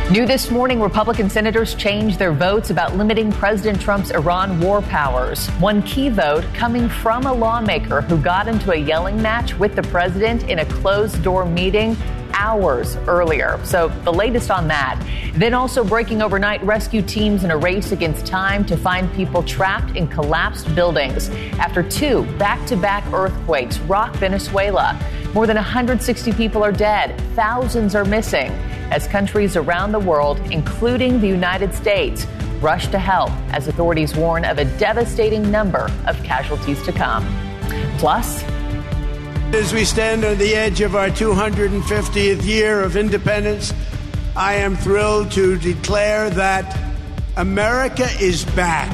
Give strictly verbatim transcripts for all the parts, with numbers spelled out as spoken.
New this morning, Republican senators changed their votes about limiting President Trump's Iran war powers. One key vote coming from a lawmaker who got into a yelling match with the president in a closed-door meeting hours earlier. So the latest on that. Then also breaking overnight, rescue teams in a race against time to find people trapped in collapsed buildings after two back-to-back earthquakes rock Venezuela. More than one hundred sixty people are dead. Thousands are missing as countries around the world, including the United States, rush to help as authorities warn of a devastating number of casualties to come. Plus, as we stand on the edge of our two hundred fiftieth year of independence, I am thrilled to declare that America is back.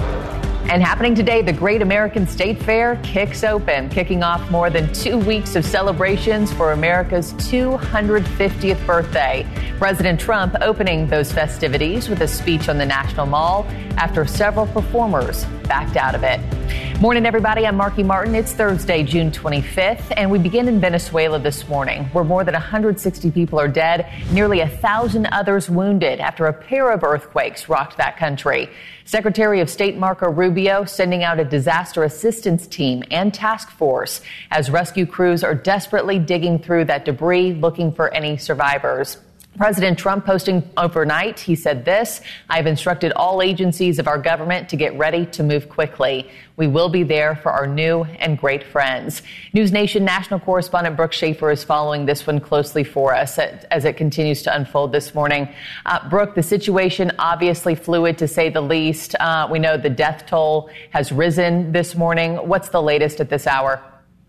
And happening today, the Great American State Fair kicks open, kicking off more than two weeks of celebrations for America's two hundred fiftieth birthday. President Trump opening those festivities with a speech on the National Mall after several performers backed out of it. Morning, everybody. I'm Marky Martin. It's Thursday, June twenty-fifth, and we begin in Venezuela this morning, where more than one hundred sixty people are dead, nearly a thousand others wounded after a pair of earthquakes rocked that country. Secretary of State Marco Rubio sending out a disaster assistance team and task force as rescue crews are desperately digging through that debris, looking for any survivors. President Trump posting overnight, he said this: "I've instructed all agencies of our government to get ready to move quickly. We will be there for our new and great friends." News Nation national correspondent Brooke Schaefer is following this one closely for us as it continues to unfold this morning. Uh, Brooke, the situation obviously fluid to say the least. Uh, we know the death toll has risen this morning. What's the latest at this hour?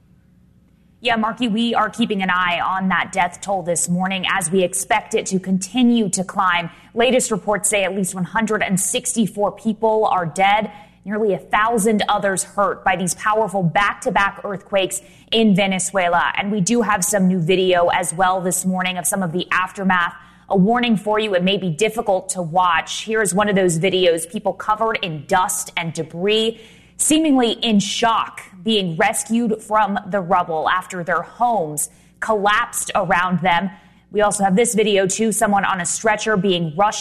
Yeah, Marky, we are keeping an eye on that death toll this morning as we expect it to continue to climb. Latest reports say at least one hundred sixty-four people are dead, nearly a thousand others hurt by these powerful back-to-back earthquakes in Venezuela. And we do have some new video as well this morning of some of the aftermath. A warning for you, it may be difficult to watch. Here is one of those videos, people covered in dust and debris, seemingly in shock, being rescued from the rubble after their homes collapsed around them. We also have this video, too, someone on a stretcher being rushed